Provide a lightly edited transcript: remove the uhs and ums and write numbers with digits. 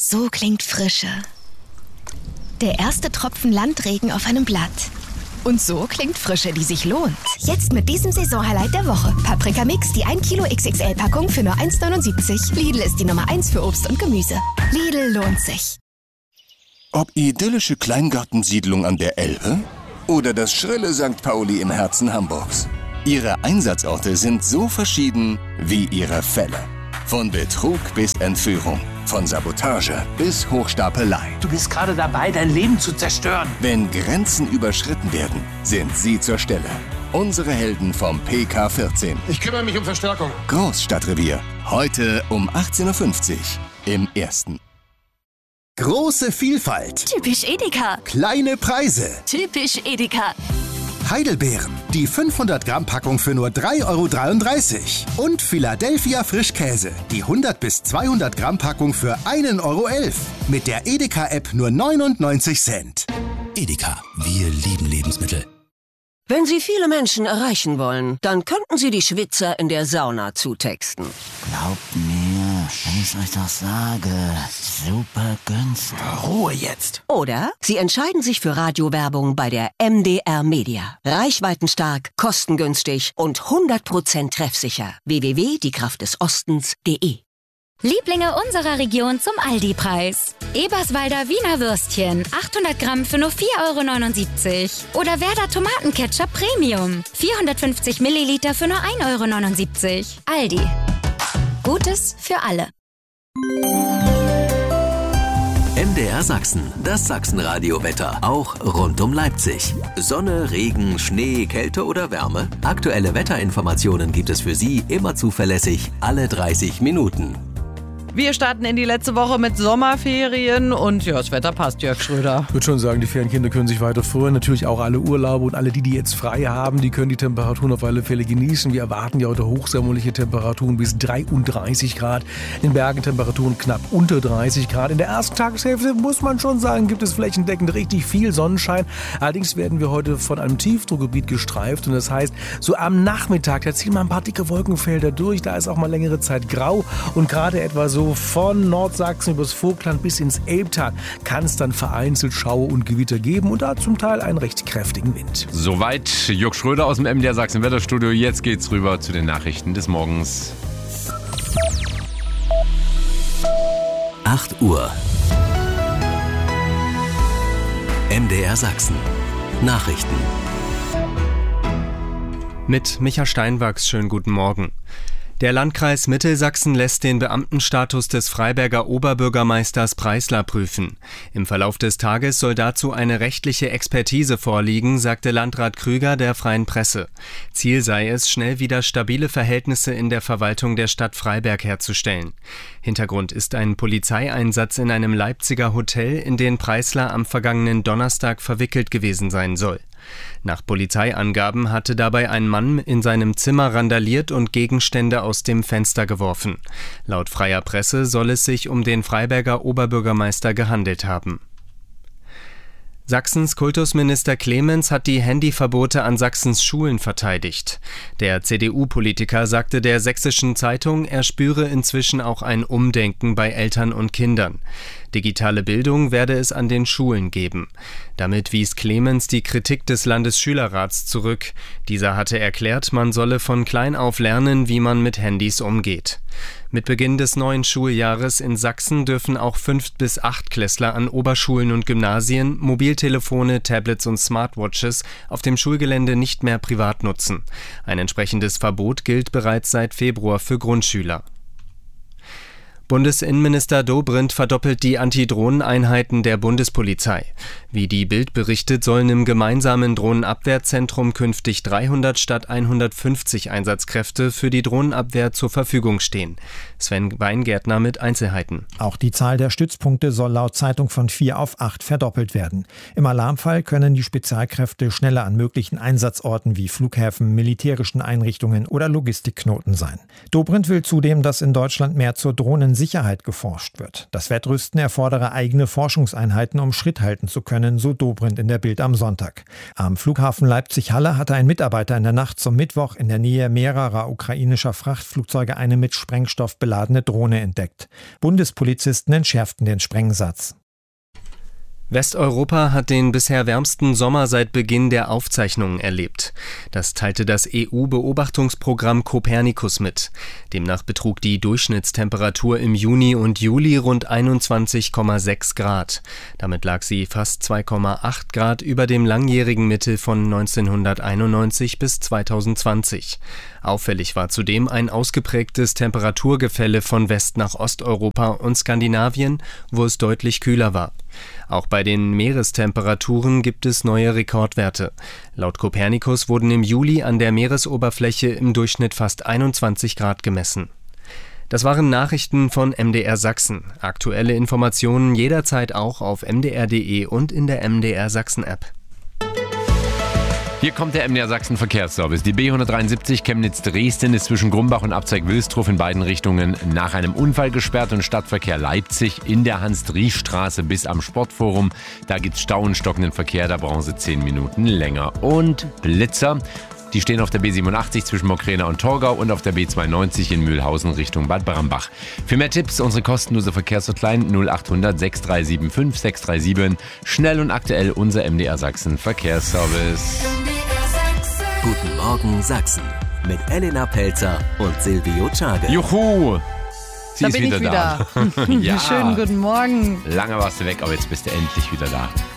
So klingt Frische. Der erste Tropfen Landregen auf einem Blatt. Und so klingt Frische, die sich lohnt. Jetzt mit diesem Saisonhighlight der Woche. Paprika Mix, die 1 Kilo XXL-Packung für nur 1,79. Lidl ist die Nummer 1 für Obst und Gemüse. Lidl lohnt sich. Ob idyllische Kleingartensiedlung an der Elbe oder das schrille St. Pauli im Herzen Hamburgs. Ihre Einsatzorte sind so verschieden wie ihre Fälle. Von Betrug bis Entführung, von Sabotage bis Hochstapelei. Du bist gerade dabei, dein Leben zu zerstören. Wenn Grenzen überschritten werden, sind sie zur Stelle. Unsere Helden vom PK14. Ich kümmere mich um Verstärkung. Großstadtrevier. Heute um 18.50 Uhr im Ersten. Große Vielfalt. Typisch Edeka. Kleine Preise. Typisch Edeka. Heidelbeeren. Die 500 Gramm Packung für nur 3,33 €. Und Philadelphia Frischkäse. Die 100 bis 200 Gramm Packung für 1,11 €. Mit der Edeka-App nur 99 Cent. Edeka. Wir lieben Lebensmittel. Wenn Sie viele Menschen erreichen wollen, dann könnten Sie die Schwitzer in der Sauna zutexten. Glaubt mir, wenn ich euch doch sage, super günstig. Ruhe jetzt. Oder Sie entscheiden sich für Radiowerbung bei der MDR Media. Reichweitenstark, kostengünstig und 100% treffsicher. www.diekraftdesostens.de. Lieblinge unserer Region zum Aldi-Preis. Eberswalder Wiener Würstchen, 800 Gramm für nur 4,79 € Oder Werder Tomatenketchup Premium, 450 Milliliter für nur 1,79 €. Aldi. Gutes für alle. MDR Sachsen, das Sachsenradio-Wetter, auch rund um Leipzig. Sonne, Regen, Schnee, Kälte oder Wärme? Aktuelle Wetterinformationen gibt es für Sie immer zuverlässig, alle 30 Minuten. Wir starten in die letzte Woche mit Sommerferien und ja, das Wetter passt, Jörg Schröder. Ich würde schon sagen, die Ferienkinder können sich weiter freuen. Natürlich auch alle Urlaube und alle, die jetzt frei haben, die können die Temperaturen auf alle Fälle genießen. Wir erwarten ja heute hochsommerliche Temperaturen bis 33 Grad. In Bergen Temperaturen knapp unter 30 Grad. In der ersten Tageshälfte muss man schon sagen, gibt es flächendeckend richtig viel Sonnenschein. Allerdings werden wir heute von einem Tiefdruckgebiet gestreift und das heißt, so am Nachmittag, da ziehen mal ein paar dicke Wolkenfelder durch. Da ist auch mal längere Zeit grau und gerade etwa so von Nordsachsen übers Vogtland bis ins Elbtal kann es dann vereinzelt Schauer und Gewitter geben und da zum Teil einen recht kräftigen Wind. Soweit Jörg Schröder aus dem MDR Sachsen Wetterstudio. Jetzt geht's rüber zu den Nachrichten des Morgens. 8 Uhr. MDR Sachsen. Nachrichten. Mit Micha Steinwachs, schönen guten Morgen. Der Landkreis Mittelsachsen lässt den Beamtenstatus des Freiberger Oberbürgermeisters Preisler prüfen. Im Verlauf des Tages soll dazu eine rechtliche Expertise vorliegen, sagte Landrat Krüger der Freien Presse. Ziel sei es, schnell wieder stabile Verhältnisse in der Verwaltung der Stadt Freiberg herzustellen. Hintergrund ist ein Polizeieinsatz in einem Leipziger Hotel, in den Preisler am vergangenen Donnerstag verwickelt gewesen sein soll. Nach Polizeiangaben hatte dabei ein Mann in seinem Zimmer randaliert und Gegenstände aus dem Fenster geworfen. Laut Freier Presse soll es sich um den Freiberger Oberbürgermeister gehandelt haben. Sachsens Kultusminister Clemens hat die Handyverbote an Sachsens Schulen verteidigt. Der CDU-Politiker sagte der Sächsischen Zeitung, er spüre inzwischen auch ein Umdenken bei Eltern und Kindern. Digitale Bildung werde es an den Schulen geben. Damit wies Clemens die Kritik des Landesschülerrats zurück. Dieser hatte erklärt, man solle von klein auf lernen, wie man mit Handys umgeht. Mit Beginn des neuen Schuljahres in Sachsen dürfen auch 5- bis 8-Klässler an Oberschulen und Gymnasien Mobiltelefone, Tablets und Smartwatches auf dem Schulgelände nicht mehr privat nutzen. Ein entsprechendes Verbot gilt bereits seit Februar für Grundschüler. Bundesinnenminister Dobrindt verdoppelt die Antidrohneneinheiten der Bundespolizei. Wie die Bild berichtet, sollen im gemeinsamen Drohnenabwehrzentrum künftig 300 statt 150 Einsatzkräfte für die Drohnenabwehr zur Verfügung stehen. Sven Weingärtner mit Einzelheiten. Auch die Zahl der Stützpunkte soll laut Zeitung von 4 auf 8 verdoppelt werden. Im Alarmfall können die Spezialkräfte schneller an möglichen Einsatzorten wie Flughäfen, militärischen Einrichtungen oder Logistikknoten sein. Dobrindt will zudem, dass in Deutschland mehr zur Drohnensicherheit Sicherheit geforscht wird. Das Wettrüsten erfordere eigene Forschungseinheiten, um Schritt halten zu können, so Dobrindt in der Bild am Sonntag. Am Flughafen Leipzig-Halle hatte ein Mitarbeiter in der Nacht zum Mittwoch in der Nähe mehrerer ukrainischer Frachtflugzeuge eine mit Sprengstoff beladene Drohne entdeckt. Bundespolizisten entschärften den Sprengsatz. Westeuropa hat den bisher wärmsten Sommer seit Beginn der Aufzeichnungen erlebt. Das teilte das EU-Beobachtungsprogramm Copernicus mit. Demnach betrug die Durchschnittstemperatur im Juni und Juli rund 21,6 Grad. Damit lag sie fast 2,8 Grad über dem langjährigen Mittel von 1991 bis 2020. Auffällig war zudem ein ausgeprägtes Temperaturgefälle von West- nach Osteuropa und Skandinavien, wo es deutlich kühler war. Auch bei den Meerestemperaturen gibt es neue Rekordwerte. Laut Copernicus wurden im Juli an der Meeresoberfläche im Durchschnitt fast 21 Grad gemessen. Das waren Nachrichten von MDR Sachsen. Aktuelle Informationen jederzeit auch auf mdr.de und in der MDR Sachsen-App. Hier kommt der MDR Sachsen Verkehrsservice. Die B173 Chemnitz-Dresden ist zwischen Grumbach und Abzeig-Wilstrow in beiden Richtungen nach einem Unfall gesperrt und Stadtverkehr Leipzig in der Hans-Driesch-Straße bis am Sportforum. Da gibt's Stau und stockenden Verkehr, da brauchen Sie 10 Minuten länger. Und Blitzer, die stehen auf der B87 zwischen Mokräna und Torgau und auf der B92 in Mühlhausen Richtung Bad Brambach. Für mehr Tipps unsere kostenlose Verkehrshotline 0800 6375 637. Schnell und aktuell unser MDR Sachsen Verkehrsservice. Guten Morgen Sachsen mit Elena Pelzer und Silvio Czage. Juhu! Sie da ist bin wieder ich wieder. da. Ja. Schönen guten Morgen. Lange warst du weg, aber jetzt bist du endlich wieder da.